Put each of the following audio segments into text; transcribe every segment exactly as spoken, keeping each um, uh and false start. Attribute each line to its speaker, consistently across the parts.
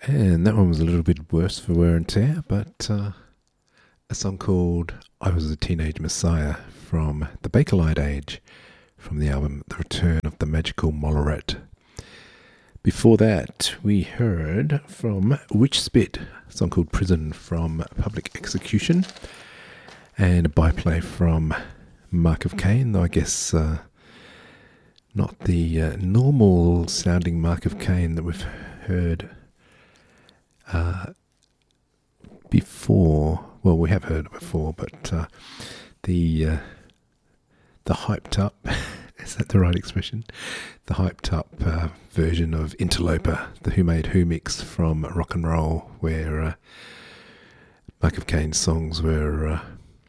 Speaker 1: And that one was a little bit worse for wear and tear, but uh, a song called I Was a Teenage Messiah from the Bakelite Age, from the album The Return of the Magical Mollaret. Before that, we heard from Witch Spit, a song called Prison from Public Execution, and a byplay from Mark of Cain, though I guess uh, not the uh, normal sounding Mark of Cain that we've heard uh, before. Well, we have heard it before, but uh, the uh, the hyped up, is that the right expression? The hyped up uh, version of Interloper, the Who Made Who mix from Rock and Roll, where uh, Mark of Cain's songs were uh,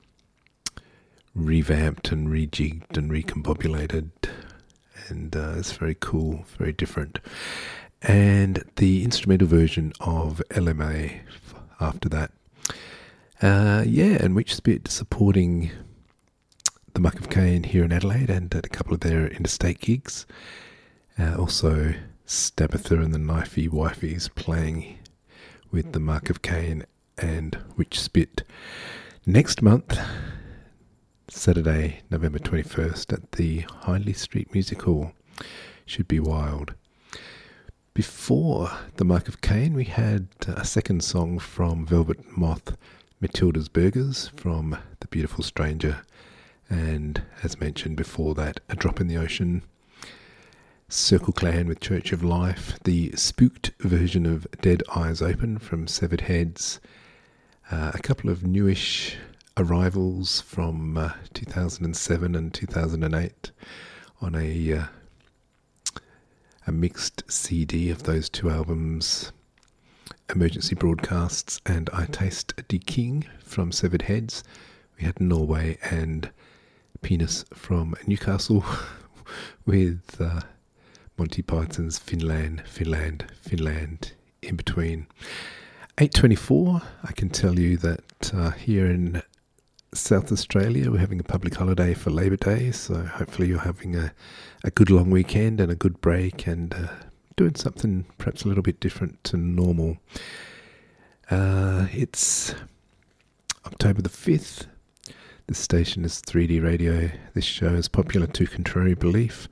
Speaker 1: revamped and rejigged and recombobulated, and uh, it's very cool, very different. And the instrumental version of L M A after that. Uh, yeah, and Witch Spit supporting the Muck of Cain here in Adelaide and at a couple of their interstate gigs. Uh, also, Stabitha and the Knifey Wifeys playing with the Mark of Cain and Witch Spit next month, Saturday, November twenty-first, at the Hindley Street Music Hall. Should be wild. Before the Mark of Cain, we had a second song from Velvet Moth, Matilda's Burgers, from The Beautiful Stranger, and as mentioned before that, A Drop in the Ocean, Circle Clan with Church of Life, the spooked version of Dead Eyes Open from Severed Heads, uh, a couple of newish arrivals from uh, two thousand seven and two thousand eight on a uh, a mixed C D of those two albums, Emergency Broadcasts and I Taste the King from Severed Heads. We had Norway and Penis from Newcastle with uh, Monty Python's Finland, Finland, Finland in between. eight twenty-four, I can tell you that uh, here in South Australia we're having a public holiday for Labour Day, so hopefully you're having a, a good long weekend and a good break and uh, doing something perhaps a little bit different to normal. Uh, it's October the fifth. This station is three D Radio. This show is popular to contrary belief.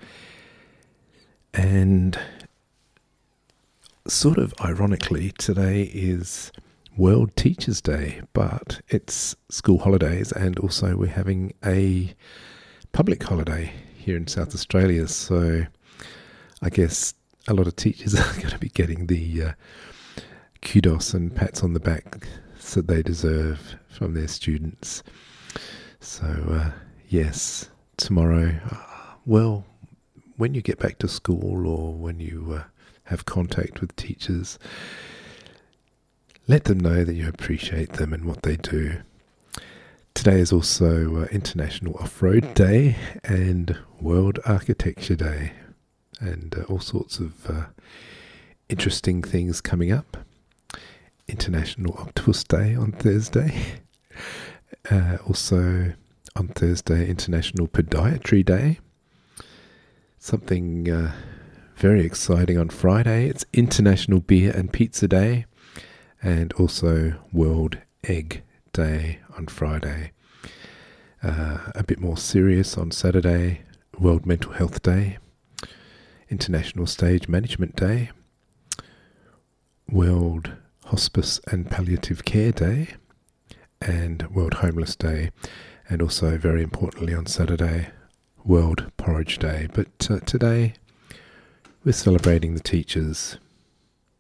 Speaker 1: And sort of ironically, today is World Teachers' Day, but it's school holidays, and also we're having a public holiday here in South Australia. So I guess a lot of teachers are going to be getting the uh, kudos and pats on the back that they deserve from their students. So, uh, yes, tomorrow, uh, well, when you get back to school or when you uh, have contact with teachers, let them know that you appreciate them and what they do. Today is also uh, International Off-Road Day and World Architecture Day, and uh, all sorts of uh, interesting things coming up. International Octopus Day on Thursday. Uh, also on Thursday, International Podiatry Day. Something uh, very exciting on Friday. It's International Beer and Pizza Day, and also World Egg Day on Friday. Uh, a bit more serious on Saturday, World Mental Health Day, International Stage Management Day, World Hospice and Palliative Care Day, and World Homeless Day, and also very importantly on Saturday, World Porridge Day. But uh, today we're celebrating the teachers.